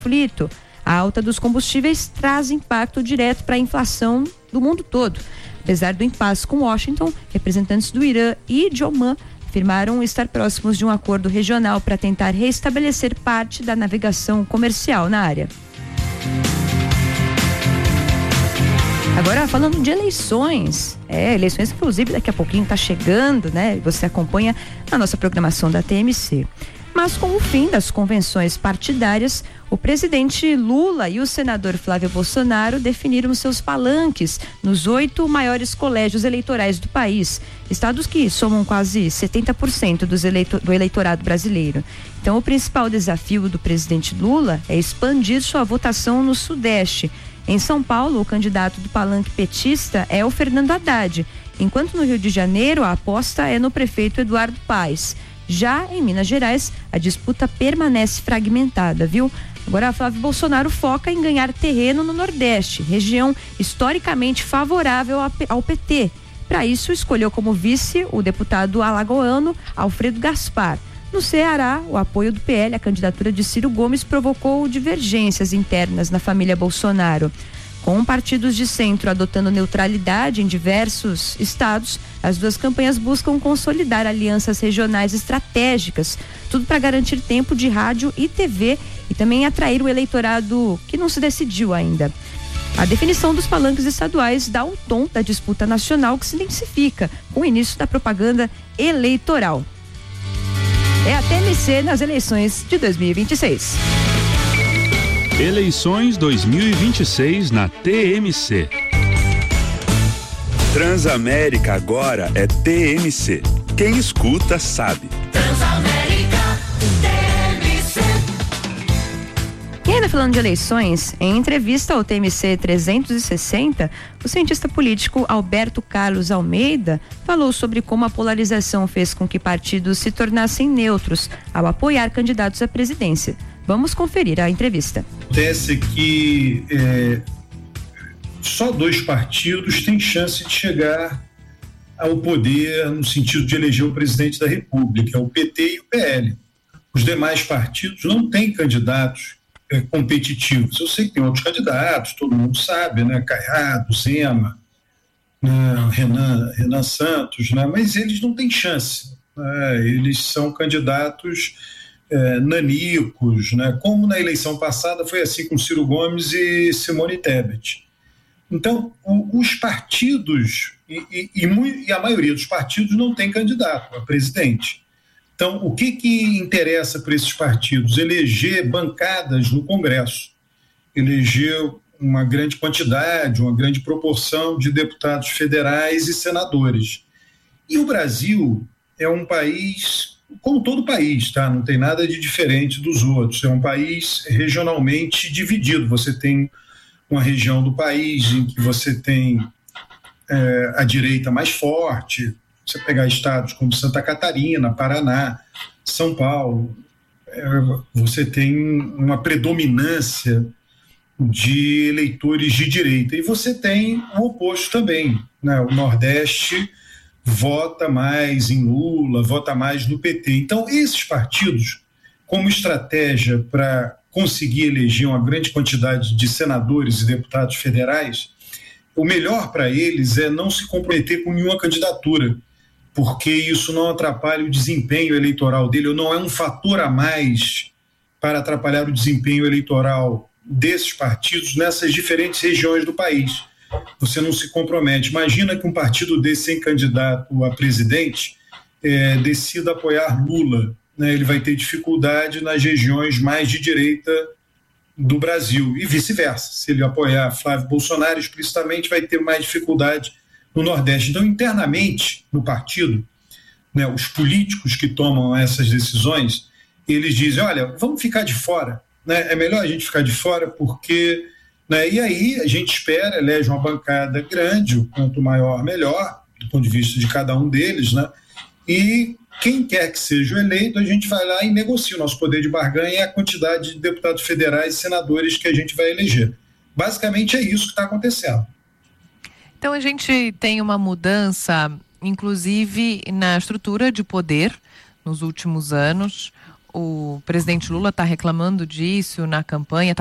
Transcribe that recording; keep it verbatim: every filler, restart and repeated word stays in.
conflito. A alta dos combustíveis traz impacto direto para a inflação do mundo todo. Apesar do impasse com Washington, representantes do Irã e de Omã afirmaram estar próximos de um acordo regional para tentar restabelecer parte da navegação comercial na área. Agora, falando de eleições, é, eleições inclusive daqui a pouquinho está chegando, né? Você acompanha a nossa programação da T M C. Mas com o fim das convenções partidárias, o presidente Lula e o senador Flávio Bolsonaro definiram seus palanques nos oito maiores colégios eleitorais do país, estados que somam quase setenta por cento dos eleito- do eleitorado brasileiro. Então, o principal desafio do presidente Lula é expandir sua votação no Sudeste. Em São Paulo, o candidato do palanque petista é o Fernando Haddad, enquanto no Rio de Janeiro a aposta é no prefeito Eduardo Paes. Já em Minas Gerais, a disputa permanece fragmentada, viu? Agora, Flávio Bolsonaro foca em ganhar terreno no Nordeste, região historicamente favorável ao P T. Para isso, escolheu como vice o deputado alagoano Alfredo Gaspar. No Ceará, o apoio do P L à candidatura de Ciro Gomes provocou divergências internas na família Bolsonaro. Com partidos de centro adotando neutralidade em diversos estados, as duas campanhas buscam consolidar alianças regionais estratégicas, tudo para garantir tempo de rádio e T V e também atrair o eleitorado que não se decidiu ainda. A definição dos palanques estaduais dá um tom da disputa nacional que se intensifica com o início da propaganda eleitoral. É a T M C nas eleições de dois mil e vinte e seis. Eleições dois mil e vinte e seis na T M C. Transamérica agora é T M C. Quem escuta sabe. Transamérica T M C. E ainda falando de eleições, em entrevista ao T M C trezentos e sessenta, o cientista político Alberto Carlos Almeida falou sobre como a polarização fez com que partidos se tornassem neutros ao apoiar candidatos à presidência. Vamos conferir a entrevista. Acontece que é, só dois partidos têm chance de chegar ao poder no sentido de eleger o presidente da República, o P T e o P L. Os demais partidos não têm candidatos é, competitivos. Eu sei que tem outros candidatos, todo mundo sabe, né? Caiado, Zema, né? Renan, Renan Santos, né? Mas eles não têm chance. Né? Eles são candidatos É, nanicos, né? Como na eleição passada foi assim com Ciro Gomes e Simone Tebet. Então, o, os partidos, e, e, e, e a maioria dos partidos não tem candidato a presidente. Então, o que, que interessa para esses partidos? Eleger bancadas no Congresso, eleger uma grande quantidade, uma grande proporção de deputados federais e senadores. E o Brasil é um país, como todo país, tá? Não tem nada de diferente dos outros. É um país regionalmente dividido. Você tem uma região do país em que você tem é, a direita mais forte. Você pegar estados como Santa Catarina, Paraná, São Paulo, é, você tem uma predominância de eleitores de direita. E você tem o oposto também, né? O Nordeste vota mais em Lula, vota mais no P T. Então, esses partidos, como estratégia para conseguir eleger uma grande quantidade de senadores e deputados federais, o melhor para eles é não se comprometer com nenhuma candidatura, porque isso não atrapalha o desempenho eleitoral dele, ou não é um fator a mais para atrapalhar o desempenho eleitoral desses partidos nessas diferentes regiões do país. Você não se compromete. Imagina que um partido desse sem candidato a presidente é, decida apoiar Lula, né? Ele vai ter dificuldade nas regiões mais de direita do Brasil e vice-versa. Se ele apoiar Flávio Bolsonaro explicitamente, vai ter mais dificuldade no Nordeste. Então, internamente no partido, né, os políticos que tomam essas decisões, eles dizem, olha, vamos ficar de fora, né? É melhor a gente ficar de fora porque... Né? E aí a gente espera, elege uma bancada grande, o quanto maior, melhor, do ponto de vista de cada um deles, né? E quem quer que seja o eleito, a gente vai lá e negocia o nosso poder de barganha e a quantidade de deputados federais e senadores que a gente vai eleger. Basicamente é isso que está acontecendo. Então a gente tem uma mudança, inclusive na estrutura de poder nos últimos anos. O presidente Lula está reclamando disso na campanha, tá